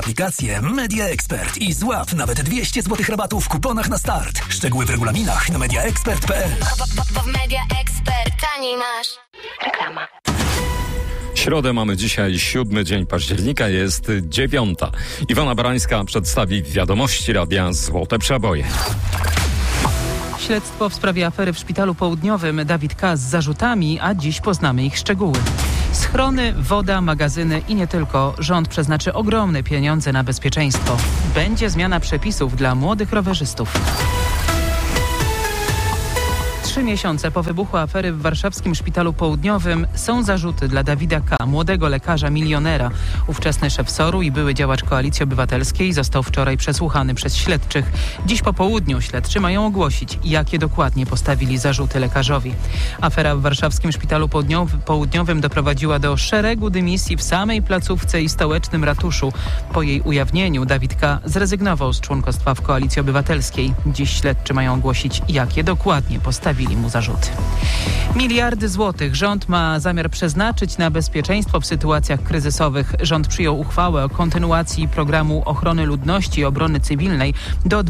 Aplikację Media Expert i złap nawet 200 zł rabatu w kuponach na start. Szczegóły w regulaminach na mediaexpert.pl. Bo w Media Expert taniej masz. Reklama. Środę mamy dzisiaj 7 dzień października, jest 9. Iwona Barańska przedstawi wiadomości Radia Złote Przeboje. Śledztwo w sprawie afery w Szpitalu Południowym. Dawid K. z zarzutami, a dziś poznamy ich szczegóły. Schrony, woda, magazyny i nie tylko. Rząd przeznaczy ogromne pieniądze na bezpieczeństwo. Będzie zmiana przepisów dla młodych rowerzystów. 3 miesiące po wybuchu afery w warszawskim Szpitalu Południowym są zarzuty dla Dawida K., młodego lekarza milionera. Ówczesny szef SOR-u i były działacz Koalicji Obywatelskiej został wczoraj przesłuchany przez śledczych. Dziś po południu śledczy mają ogłosić, jakie dokładnie postawili zarzuty lekarzowi. Afera w warszawskim Szpitalu Południowym doprowadziła do szeregu dymisji w samej placówce i stołecznym ratuszu. Po jej ujawnieniu Dawid K. zrezygnował z członkostwa w Koalicji Obywatelskiej. Dziś śledczy mają ogłosić, jakie dokładnie postawili mu zarzuty. Miliardy złotych rząd ma zamiar przeznaczyć na bezpieczeństwo w sytuacjach kryzysowych. Rząd przyjął uchwałę o kontynuacji programu ochrony ludności i obrony cywilnej do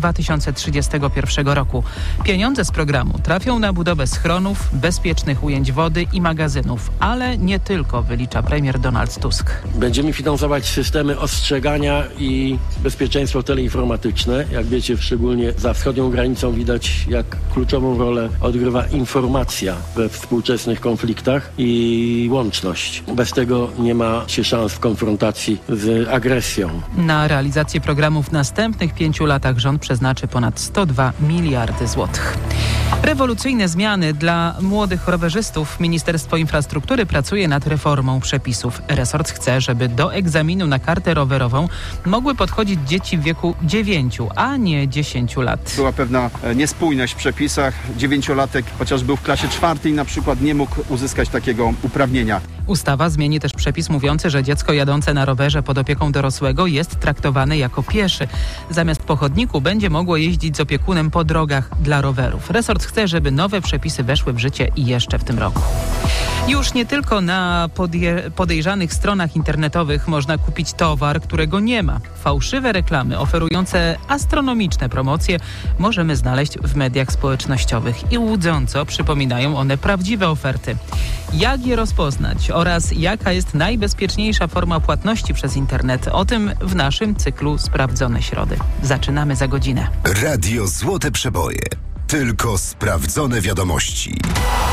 2031 roku. Pieniądze z programu trafią na budowę schronów, bezpiecznych ujęć wody i magazynów, ale nie tylko, wylicza premier Donald Tusk. Będziemy finansować systemy ostrzegania i bezpieczeństwo teleinformatyczne. Jak wiecie, szczególnie za wschodnią granicą widać, jak kluczową rolę odgrywa informacja we współczesnych konfliktach i łączność. Bez tego nie ma się szans w konfrontacji z agresją. Na realizację programu w następnych 5 latach rząd przeznaczy ponad 102 miliardy złotych. Rewolucyjne zmiany dla młodych rowerzystów. Ministerstwo Infrastruktury pracuje nad reformą przepisów. Resort chce, żeby do egzaminu na kartę rowerową mogły podchodzić dzieci w wieku 9, a nie 10 lat. Była pewna niespójność w przepisach. 9-latek, chociaż był w klasie 4, na przykład nie mógł uzyskać takiego uprawnienia. Ustawa zmieni też przepis mówiący, że dziecko jadące na rowerze pod opieką dorosłego jest traktowane jako pieszy. Zamiast po chodniku będzie mogło jeździć z opiekunem po drogach dla rowerów. Resort chce, żeby nowe przepisy weszły w życie i jeszcze w tym roku. Już nie tylko na podejrzanych stronach internetowych można kupić towar, którego nie ma. Fałszywe reklamy oferujące astronomiczne promocje możemy znaleźć w mediach społecznościowych i łudząco przypominają one prawdziwe oferty. Jak je rozpoznać oraz jaka jest najbezpieczniejsza forma płatności przez internet? O tym w naszym cyklu Sprawdzone Środy. Zaczynamy za godzinę. Radio Złote Przeboje. Tylko sprawdzone wiadomości.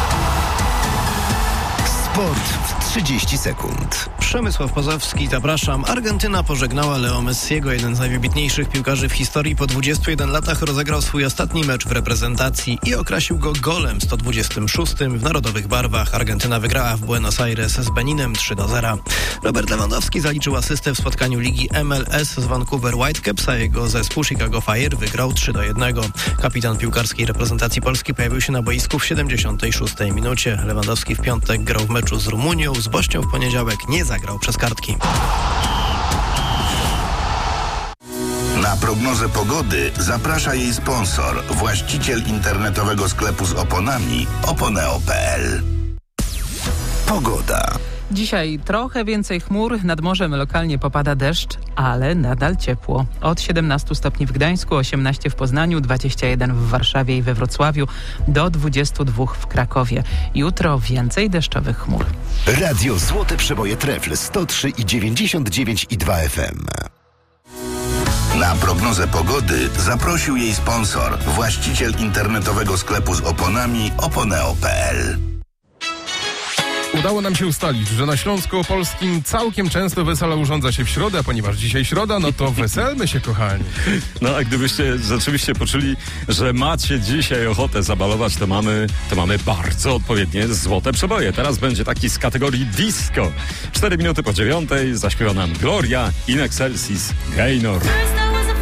Sport w 30 sekund. Przemysław Pozowski, zapraszam. Argentyna pożegnała Leo Messiego, jeden z najwybitniejszych piłkarzy w historii. Po 21 latach rozegrał swój ostatni mecz w reprezentacji i okrasił go golem 126 w narodowych barwach. Argentyna wygrała w Buenos Aires z Beninem 3-0. Robert Lewandowski zaliczył asystę w spotkaniu ligi MLS z Vancouver Whitecaps, a jego zespół Chicago Fire wygrał 3-1. Kapitan piłkarskiej reprezentacji Polski pojawił się na boisku w 76 minucie. Lewandowski w piątek grał w meczu z Rumunią, z Bośnią w poniedziałek nie zagrał przez kartki. Na prognozę pogody zaprasza jej sponsor, właściciel internetowego sklepu z oponami oponeo.pl. Pogoda. Dzisiaj trochę więcej chmur, nad morzem lokalnie popada deszcz, ale nadal ciepło. Od 17 stopni w Gdańsku, 18 w Poznaniu, 21 w Warszawie i we Wrocławiu, do 22 w Krakowie. Jutro więcej deszczowych chmur. Radio Złote Przeboje Trefl 103,99,2 FM. Na prognozę pogody zaprosił jej sponsor, właściciel internetowego sklepu z oponami oponeo.pl. Udało nam się ustalić, że na Śląsku Opolskim całkiem często wesela urządza się w środę, a ponieważ dzisiaj środa, no to weselmy się, kochani. No a gdybyście rzeczywiście poczuli, że macie dzisiaj ochotę zabalować, to mamy bardzo odpowiednie złote przeboje. Teraz będzie taki z kategorii disco. 4 minuty po 9 zaśpiewa nam Gloria in excelsis Gaynor.